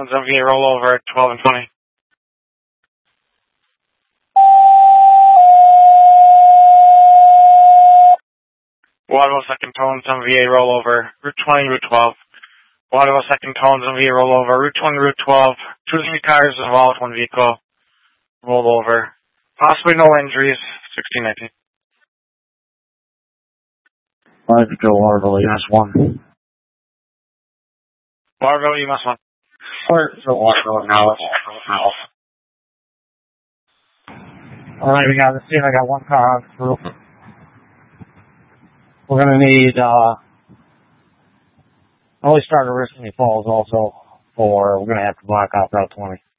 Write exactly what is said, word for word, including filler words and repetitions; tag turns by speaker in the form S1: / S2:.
S1: M V A rollover at twelve and twenty. Waterville second tones, M V A rollover, Route twenty, Route twelve. Waterville second tones, M V A rollover, Route twenty, Route twelve. Two to three cars involved, one vehicle rolled over. Possibly no injuries, sixteen nineteen.
S2: five to go, Waterville, U S one.
S1: Waterville, U S one.
S2: Where's the Waterville now? Alright, we got, let's see if I got one car on the roof. We're gonna need, uh, only starter Risky Falls also for, we're gonna have to block out Route twenty.